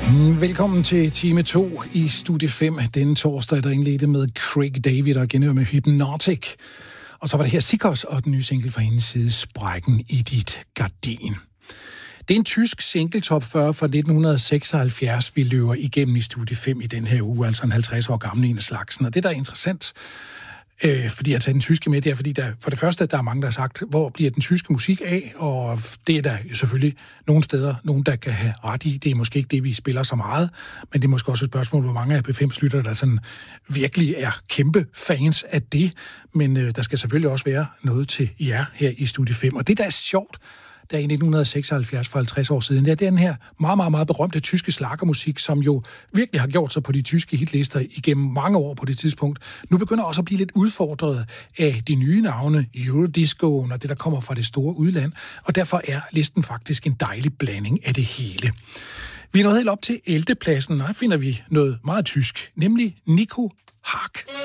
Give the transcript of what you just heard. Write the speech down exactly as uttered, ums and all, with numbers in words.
Velkommen til time to i Studie fem. Denne torsdag, der indledte med Craig David og genhør med Hypnotic. Og så var det her Sikkers og den nye single fra hendes side, Sprækken i dit gardin. Det er en tysk single top fyrre fra nitten seksoghalvfjerds, vi løber igennem i Studie fem i den her uge, altså en halvtreds år gammel en af slagsen. Og det, der er interessant, øh, fordi jeg har taget den tyske med, det er, fordi der, for det første, der er mange, der har sagt, hvor bliver den tyske musik af? Og det er der selvfølgelig nogle steder, nogen, der kan have ret i. Det er måske ikke det, vi spiller så meget, men det er måske også et spørgsmål, hvor mange af P fem-lyttere, der sådan virkelig er kæmpe fans af det. Men øh, der skal selvfølgelig også være noget til jer her i Studie fem. Og det, der er sjovt, der i nitten seksoghalvfjerds, for halvtreds år siden, det er den her meget, meget, meget berømte tyske schlagermusik, som jo virkelig har gjort sig på de tyske hitlister igennem mange år på det tidspunkt. Nu begynder også at blive lidt udfordret af de nye navne, Eurodiscoen og det, der kommer fra det store udland, og derfor er listen faktisk en dejlig blanding af det hele. Vi er nået helt op til ellevte pladsen, og her finder vi noget meget tysk, nemlig Nico Hack.